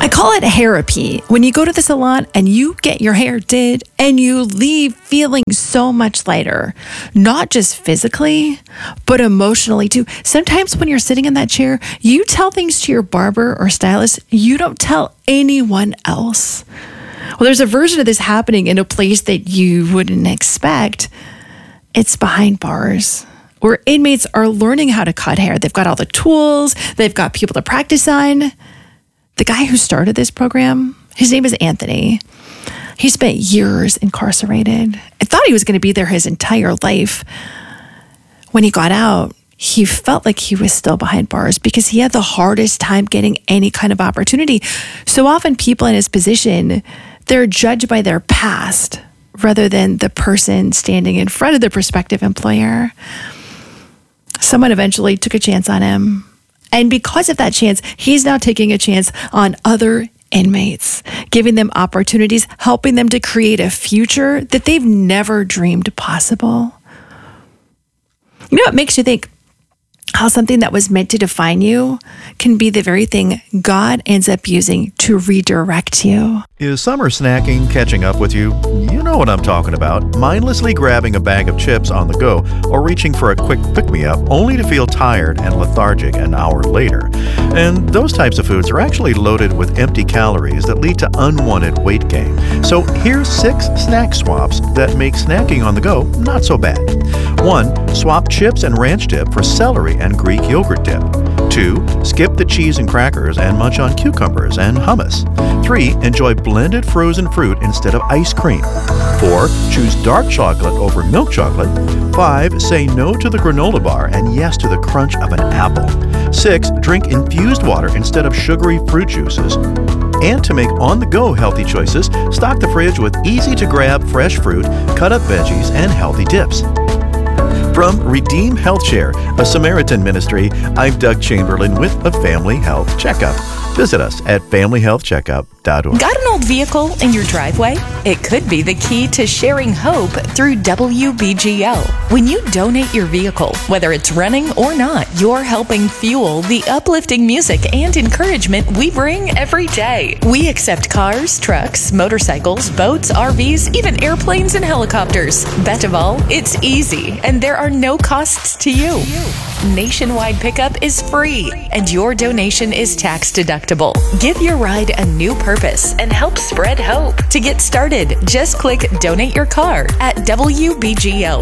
I call it hairapy. When you go to the salon and you get your hair did and you leave feeling so much lighter, not just physically, but emotionally too. Sometimes when you're sitting in that chair, you tell things to your barber or stylist you don't tell anyone else. Well, there's a version of this happening in a place that you wouldn't expect. It's behind bars, where inmates are learning how to cut hair. They've got all the tools. They've got people to practice on. The guy who started this program, his name is Anthony. He spent years incarcerated. I thought he was going to be there his entire life. When he got out, he felt like he was still behind bars because he had the hardest time getting any kind of opportunity. So often people in his position, they're judged by their past rather than the person standing in front of the prospective employer. Someone eventually took a chance on him. And because of that chance, he's now taking a chance on other inmates, giving them opportunities, helping them to create a future that they've never dreamed possible. You know, it makes you think how something that was meant to define you can be the very thing God ends up using to redirect you. Is summer snacking catching up with you? You know what I'm talking about. Mindlessly grabbing a bag of chips on the go or reaching for a quick pick-me-up only to feel tired and lethargic an hour later. And those types of foods are actually loaded with empty calories that lead to unwanted weight gain. So here's 6 snack swaps that make snacking on the go not so bad. 1. Swap chips and ranch dip for celery and Greek yogurt dip. 2. Skip the cheese and crackers and munch on cucumbers and hummus. 3. Enjoy blended frozen fruit instead of ice cream. 4. Choose dark chocolate over milk chocolate. 5. Say no to the granola bar and yes to the crunch of an apple. 6. Drink infused water instead of sugary fruit juices. And to make on-the-go healthy choices, stock the fridge with easy-to-grab fresh fruit, cut-up veggies, and healthy dips. From Redeem Health Share, a Samaritan ministry, I'm Doug Chamberlain with a Family Health Checkup. Visit us at familyhealthcheckup.org. Got an old vehicle in your driveway? It could be the key to sharing hope through WBGO. When you donate your vehicle, whether it's running or not, you're helping fuel the uplifting music and encouragement we bring every day. We accept cars, trucks, motorcycles, boats, RVs, even airplanes and helicopters. Best of all, it's easy and there are no costs to you. Nationwide pickup is free and your donation is tax deductible. Give your ride a new purpose and help spread hope. To get started, just click Donate Your Car at WBGO.